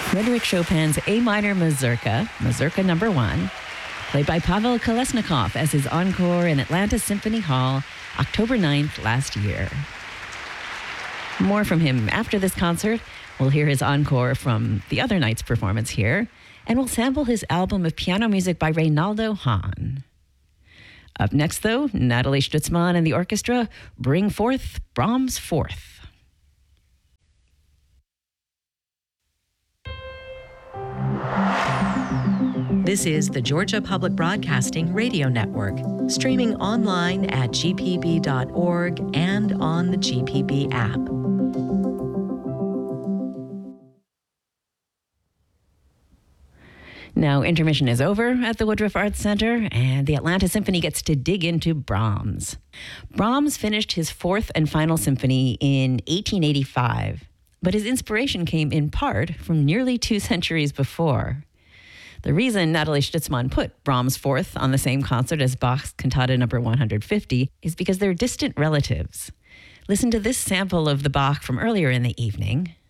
Frédéric Chopin's A minor Mazurka, Mazurka number 1, played by Pavel Kolesnikov as his encore in Atlanta Symphony Hall, October 9th last year. More from him after this concert. We'll hear his encore from the other night's performance here, and we'll sample his album of piano music by Reynaldo Hahn. Up next, though, Nathalie Stutzmann and the orchestra bring forth Brahms' Fourth. This is the Georgia Public Broadcasting Radio Network, streaming online at gpb.org and on the GPB app. Now, intermission is over at the Woodruff Arts Center, and the Atlanta Symphony gets to dig into Brahms. Brahms finished his fourth and final symphony in 1885, but his inspiration came in part from nearly 2 centuries before. The reason Nathalie Stutzmann put Brahms' Fourth on the same concert as Bach's Cantata No. 150 is because they're distant relatives. Listen to this sample of the Bach from earlier in the evening.